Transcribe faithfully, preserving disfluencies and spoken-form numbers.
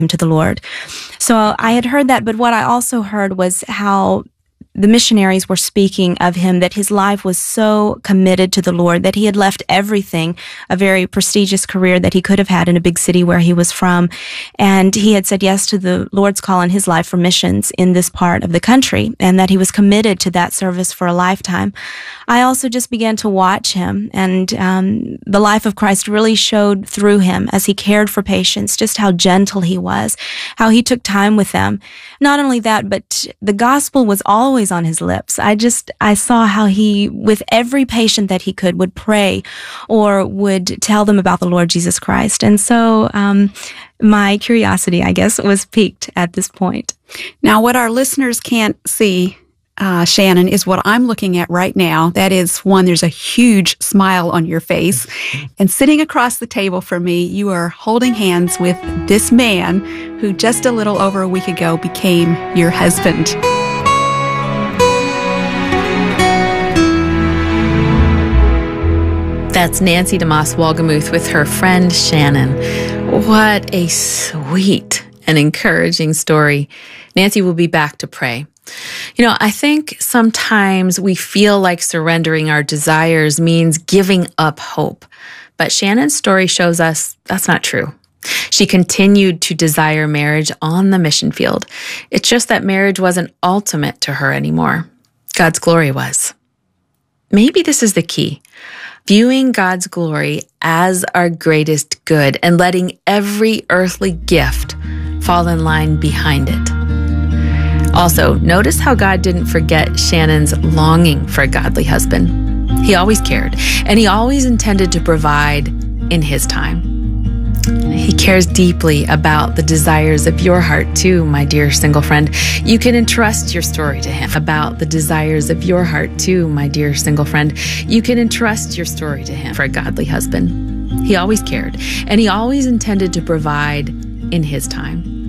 to the Lord. So I had heard that, but what I also heard was how the missionaries were speaking of him, that his life was so committed to the Lord, that he had left everything, a very prestigious career that he could have had in a big city where he was from. And he had said yes to the Lord's call in his life for missions in this part of the country, and that he was committed to that service for a lifetime. I also just began to watch him, and um, the life of Christ really showed through him as he cared for patients, just how gentle he was, how he took time with them. Not only that, but the gospel was always on his lips. I just, I saw how he, with every patient that he could, would pray or would tell them about the Lord Jesus Christ. And so um, my curiosity, I guess, was piqued at this point. Now, what our listeners can't see, uh, Shannon, is what I'm looking at right now. That is, one, there's a huge smile on your face. And sitting across the table from me, you are holding hands with this man who just a little over a week ago became your husband. That's Nancy DeMoss Wolgemuth with her friend Shannon. What a sweet and encouraging story. Nancy will be back to pray. You know, I think sometimes we feel like surrendering our desires means giving up hope. But Shannon's story shows us that's not true. She continued to desire marriage on the mission field. It's just that marriage wasn't ultimate to her anymore. God's glory was. Maybe this is the key. Viewing God's glory as our greatest good and letting every earthly gift fall in line behind it. Also, notice how God didn't forget Shannon's longing for a godly husband. He always cared, and he always intended to provide in his time. He cares deeply about the desires of your heart too, my dear single friend. You can entrust your story to him. About the desires of your heart too, my dear single friend. You can entrust your story to him for a godly husband. He always cared, and he always intended to provide in his time.